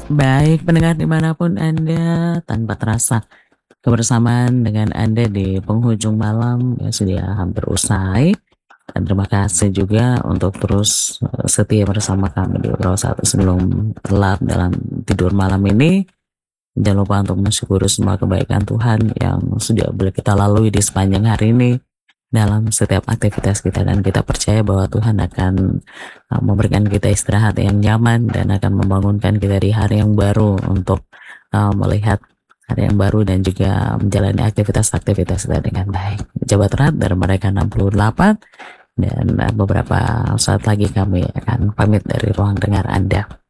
Baik pendengar dimanapun Anda, tanpa terasa kebersamaan dengan Anda di penghujung malam yang sudah hampir usai. Dan terima kasih juga untuk terus setia bersama kami di Obrolan Satu sebelum gelap dalam tidur malam ini. Jangan lupa untuk mensyukuri semua kebaikan Tuhan yang sudah boleh kita lalui di sepanjang hari ini dalam setiap aktivitas kita, dan kita percaya bahwa Tuhan akan memberikan kita istirahat yang nyaman dan akan membangunkan kita di hari yang baru untuk melihat hari yang baru dan juga menjalani aktivitas-aktivitas kita dengan baik. Jabat erat dari mereka 68, dan beberapa saat lagi kami akan pamit dari ruang dengar Anda.